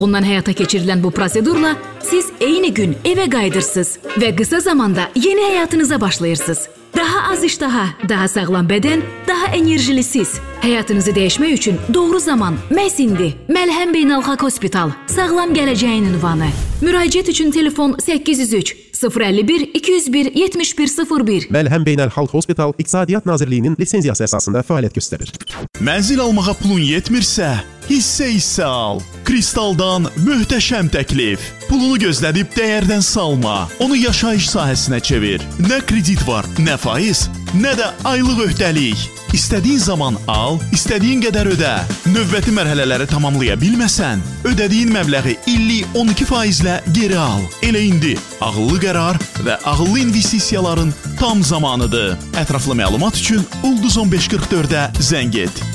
Ondan həyata keçirilən bu prosedurla siz eyni gün evə qayıdırsınız və qısa zamanda yeni həyatınıza başlayırsınız. Daha az iştaha, daha sağlam bədən, daha enerjili siz. Həyatınızı dəyişmək üçün doğru zaman məhz indi. Məlhəm Beynəlxalq Hospital, sağlam gələcəyin ünvanı. Müraciət üçün telefon 803 051 201 7101. Məlhəm Beynəlxalq Hospital İqtisadiyyat Nazirliyinin lisenziyası əsasında fəaliyyət göstərir. Mənzil almağa pulun yetmirsə, hissə al. Kristaldan möhtəşəm təklif. Pulunu gözlədib dəyərdən salma. Onu yaşayış sahəsinə çevir. Nə kredit var, nə faiz, nə də aylıq öhdəlik. İstədiyin zaman al, istədiyin qədər ödə. Növbəti mərhələləri tamamlaya bilməsən, ödədiyin məbləği illik 12%-lə geri al. Elə indi ağıllı qərar və ağıllı investisiyaların tam zamanıdır. Ətraflı məlumat üçün Ulduz 1544-ə zəng et.